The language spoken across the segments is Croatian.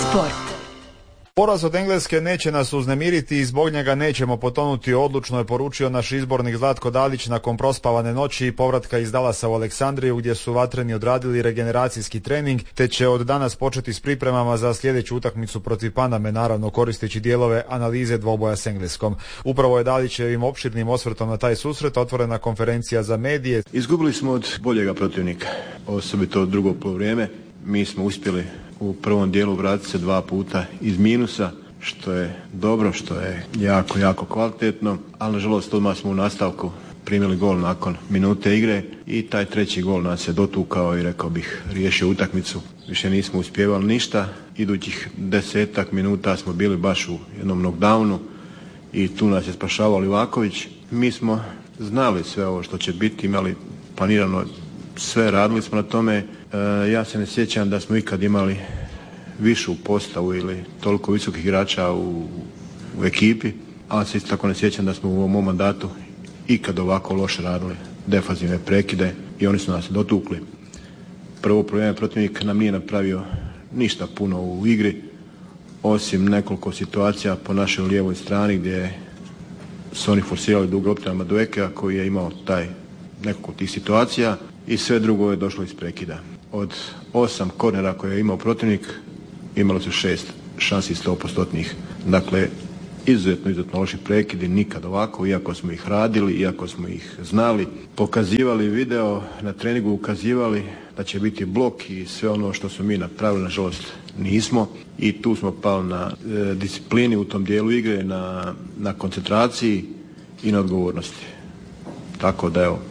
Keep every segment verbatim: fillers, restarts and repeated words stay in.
Sport. Poraz od Engleske neće nas uznemiriti i zbog njega nećemo potonuti, odlučno je poručio naš izbornik Zlatko Dalić nakon prospavane noći i povratka iz Dallasa u Aleksandriju gdje su vatreni odradili regeneracijski trening te će od danas početi s pripremama za sljedeću utakmicu protiv Paname, naravno koristeći dijelove analize dvoboja s Engleskom. Upravo je Dalićevim opširnim osvrtom na taj susret otvorena konferencija za medije. Izgubili smo od boljega protivnika, osobito od drugo poluvrijeme. Mi smo uspjeli u prvom dijelu vratiti se dva puta iz minusa, što je dobro, što je jako, jako kvalitetno, ali nažalost odmah smo u nastavku primili gol nakon minute igre i taj treći gol nas je dotukao i rekao bih riješio utakmicu. Više nismo uspjevali ništa, idućih desetak minuta smo bili baš u jednom knockdownu i tu nas je spašavao Livaković. Mi smo znali sve ovo što će biti, imali planirano sve, radili smo na tome. E, ja se ne sjećam da smo ikad imali višu postavu ili toliko visokih igrača u, u ekipi, ali se isto tako ne sjećam da smo u ovom mandatu ikad ovako loše radili defanzivne prekide i oni su nas dotukli. Prvo problem protivnik nam nije napravio ništa puno u igri, osim nekoliko situacija po našoj lijevoj strani gdje su oni forsirali dug lopte na Maduekea koji je imao taj nekoliko tih situacija i sve drugo je došlo iz prekida. Od osam kornera koje je imao protivnik, imalo su šest šansi sto postotnih. Dakle, izuzetno, izuzetno loši prekidi, nikad ovako, iako smo ih radili, iako smo ih znali, pokazivali video, na treningu ukazivali da će biti blok i sve ono što smo mi napravili, nažalost, nismo. I tu smo pali na e, disciplini u tom dijelu igre, na, na koncentraciji i na odgovornosti. Tako da evo,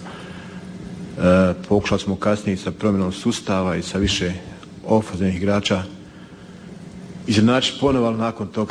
E, pokušali smo kasnije sa promjenom sustava i sa više ofenzivnih igrača izjednačiti ponovo, ali nakon tog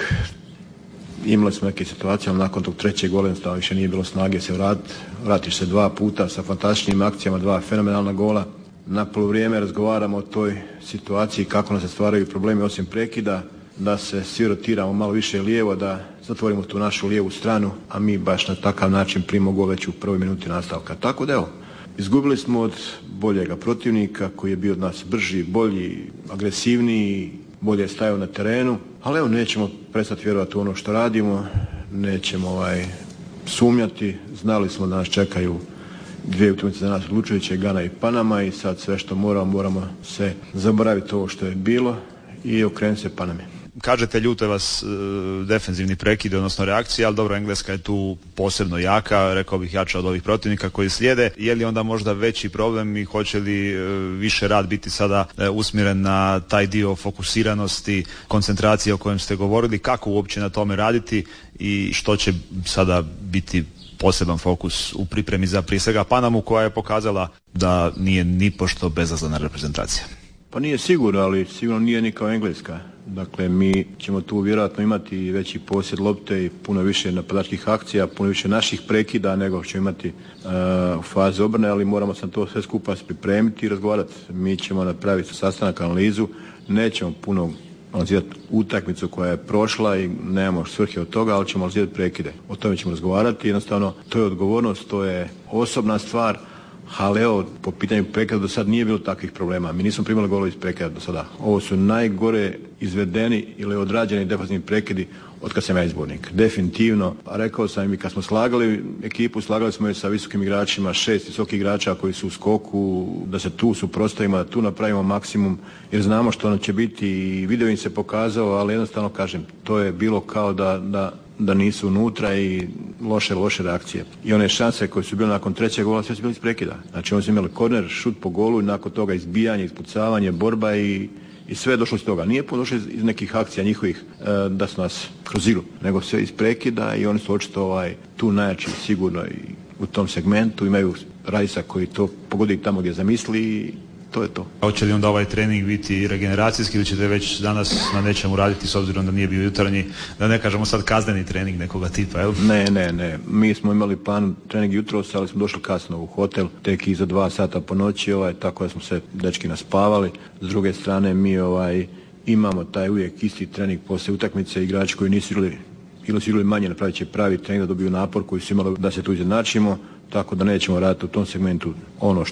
imali smo neke situacije, ali nakon tog trećeg gola jednostavno više nije bilo snage se vratiti. Vratiš se dva puta sa fantastičnim akcijama, dva fenomenalna gola. Na poluvrijeme razgovaramo o toj situaciji kako nam se stvaraju problemi osim prekida, da se svi rotiramo malo više lijevo, da zatvorimo tu našu lijevu stranu, a mi baš na takav način primimo gol već u prvoj minuti nastavka. Tako da evo, izgubili smo od boljega protivnika koji je bio od nas brži, bolji, agresivniji, bolje je stajao na terenu, ali evo nećemo prestati vjerovati u ono što radimo, nećemo ovaj, sumnjati, znali smo da nas čekaju dvije utakmice za nas odlučujuće, Gana i Panama i sad sve što moramo, moramo se zaboraviti ovo što je bilo i okrenuti se Paname. Kažete ljute vas e, defenzivni prekid, odnosno reakcija, ali dobro, Engleska je tu posebno jaka, rekao bih jača od ovih protivnika koji slijede. Je li onda možda veći problem i hoće li e, više rad biti sada e, usmjeren na taj dio fokusiranosti, koncentracije o kojem ste govorili, kako uopće na tome raditi i što će sada biti poseban fokus u pripremi za prije svega Panamu koja je pokazala da nije nipošto bezazlena reprezentacija? Pa nije sigurno, ali sigurno nije ni kao Engleska. Dakle, mi ćemo tu vjerojatno imati veći posjed lopte i puno više napadačkih akcija, puno više naših prekida nego ćemo imati uh, u fazi obrane, ali moramo se na to sve skupa pripremiti i razgovarati. Mi ćemo napraviti sastanak, analizu, nećemo puno analizirati utakmicu koja je prošla i nemamo svrhe od toga, ali ćemo analizirati prekide. O tome ćemo razgovarati, jednostavno to je odgovornost, to je osobna stvar. Ali evo, po pitanju prekida do sad nije bilo takvih problema. Mi nismo primali golove iz prekida do sada. Ovo su najgore izvedeni ili odrađeni defanzivni prekidi od kad sam ja izbornik. Definitivno. A rekao sam i kad smo slagali ekipu, slagali smo je sa visokim igračima, šest visokih igrača koji su u skoku, da se tu suprotstavimo, da tu napravimo maksimum, jer znamo što nam će biti i video im se pokazao, ali jednostavno kažem, to je bilo kao da, da da nisu unutra i loše, loše reakcije. I one šanse koje su bile nakon trećeg gola, sve su bili iz prekida. Znači oni su imali korner, šut po golu i nakon toga izbijanje, ispucavanje, borba i, i sve je došlo iz toga. Nije puno došlo iz, iz nekih akcija njihovih e, da su nas kroz igru, nego sve iz prekida i oni su očito ovaj, tu najjači sigurno i u tom segmentu. Imaju Rajsa koji to pogodi tamo gdje zamisli i to je to. Hoće li onda ovaj trening biti regeneracijski ili ćete već danas na nečemu raditi s obzirom da nije bio jutarnji, da ne kažemo sad kazneni trening nekoga tipa, jel? Ne, ne, ne. Mi smo imali plan trening jutros, ali smo došli kasno u hotel, tek iza dva sata po noći, ovaj, tako da smo se dečki naspavali. S druge strane mi ovaj, imamo taj uvijek isti trening poslije utakmice, igrači koji nisu igrali ili su igrali manje, napravit će pravi trening da dobiju napor koji su imali da se tu izjednačimo, tako da nećemo raditi u tom segmentu ono što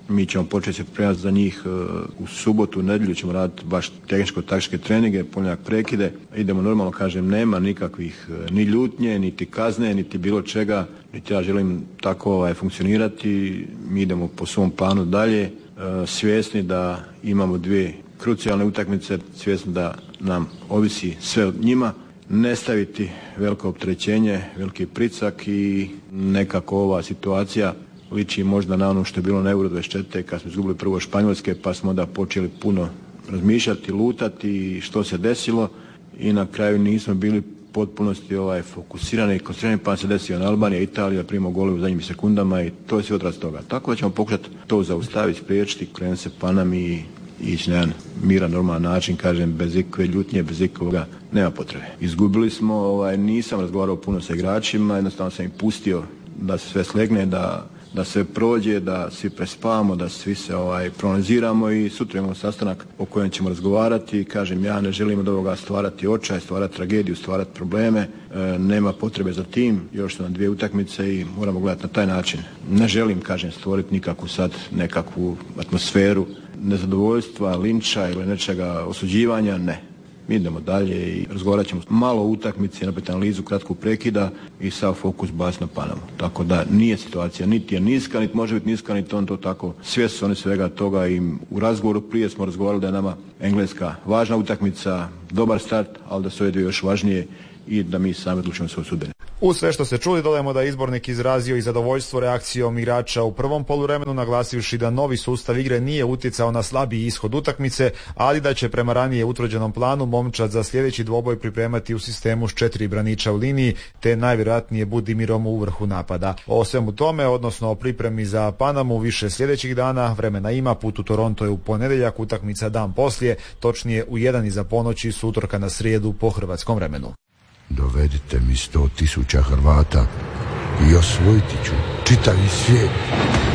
Mi ćemo početi se pripremati za njih u subotu, u nedjelju ćemo raditi baš tehničko-taktičke treninge, ponedjeljak prekide. Idemo normalno, kažem, nema nikakvih ni ljutnje, niti kazne, niti bilo čega, niti ja želim tako ovaj, funkcionirati. Mi idemo po svom planu dalje, svjesni da imamo dvije krucijalne utakmice, svjesni da nam ovisi sve od njima, ne staviti veliko opterećenje, veliki pricak i nekako ova situacija liči možda na ono što je bilo na Euro dvadeset četiri kad smo izgubili prvo Španjolske, pa smo onda počeli puno razmišljati, lutati što se desilo i na kraju nismo bili potpunosti ovaj, fokusirani i koncentrirani, pa se desio na Albanija, Italija, primimo gole u zadnjim sekundama i to je sve odraz toga. Tako da ćemo pokušati to zaustaviti, spriječiti, krenuti se Panami i ići na jedan miran, normalan način, kažem, bez ikakve ljutnje, bez ikakvoga, nema potrebe. Izgubili smo, ovaj, nisam razgovarao puno sa igračima, jednostavno sam ih pustio da se sve slegne, da da se prođe, da svi prespavamo, da svi se ovaj, proanaliziramo i sutra imamo sastanak o kojem ćemo razgovarati. Kažem, ja ne želim od ovoga stvarati očaj, stvarati tragediju, stvarati probleme. E, nema potrebe za tim, još su nam dvije utakmice i moramo gledati na taj način. Ne želim, kažem, stvoriti nikakvu sad nekakvu atmosferu nezadovoljstva, linča ili nečega osuđivanja, ne. Mi idemo dalje i razgovarat ćemo malo o utakmici, napraviti analizu kratku prekida i sav fokus baciti na Panamu. Tako da nije situacija niti je niska, niti može biti niska, niti on to tako. Svjesni su oni svega toga i u razgovoru prije smo razgovarali da je nama Engleska važna utakmica, dobar start, ali da su ove dvije još važnije i da mi sami odlučimo svoje sudbine. U sve što se čuli dodajemo da je izbornik izrazio i zadovoljstvo reakcijom igrača u prvom poluvremenu, naglasivši da novi sustav igre nije utjecao na slabiji ishod utakmice, ali da će prema ranije utvrđenom planu momčad za sljedeći dvoboj pripremati u sistemu s četiri braniča u liniji, te najvjerojatnije Budimirom u vrhu napada. O svemu tome, odnosno o pripremi za Panamu, više sljedećih dana, vremena ima, put u Toronto je u ponedjeljak, utakmica dan poslije, točnije u jedan iza ponoći s utorka na srijedu po hrvatskom vremenu. Dovedite mi sto tisuća Hrvata i osvojiti ću čitavi svijet.